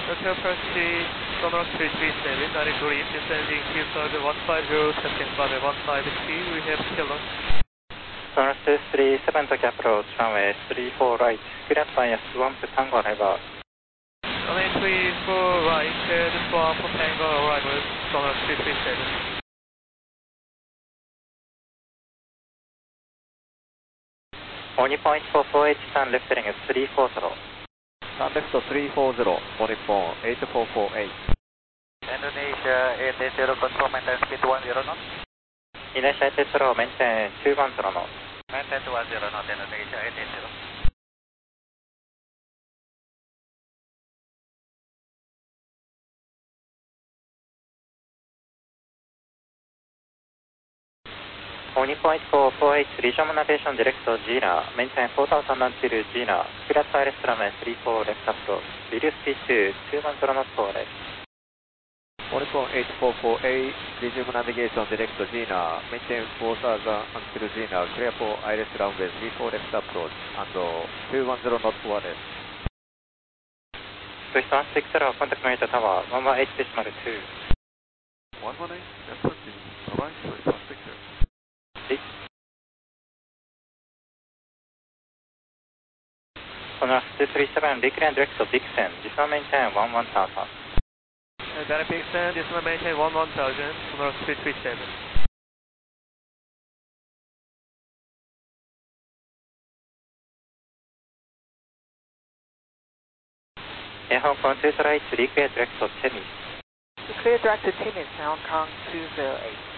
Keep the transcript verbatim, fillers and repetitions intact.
Hotel proceed, Sonora three three seven, nine green, descending Q Flight one five zero, testing flight one five two, we have kilo. Sonora two three seven to approach, runway three four right, cleared by a swamp Tango arrival. Runway three four right, cleared swamp Tango arrival, Sonora three three seven. one point four four eight, turn left heading three four zero. Turn left three four zero, Morning eight four four eight. Indonesia eight eight zero, control maintain speed one zero knots. Indonesia eight eight zero, maintain two one zero knots. Maintain two one zero knots, Indonesia eight eight zero. one point four four eight, regional navigation direct to Gina, maintain four thousand until Gina, cleared by left runway three four left approach, reduce speed to two one zero knots for left. Morning eight four four eight, resume navigation direct to Gina, maintain four thousand until Gina, clear for I L S runway three four left approach, and two one zero knots for left. Twist one six zero, contact monitor tower, one one eight decimal two. one one eight, approaching, alright, twist one six zero. Sonora two three seven, decline direct to Dixon, decimal maintain one one thousand. Dana Pixel, decimal maintain one one thousand, Sonora three three seven. Air Hong Kong two zero eight, declare direct to Timmins. Clear direct to Timmins, Hong Kong two zero eight.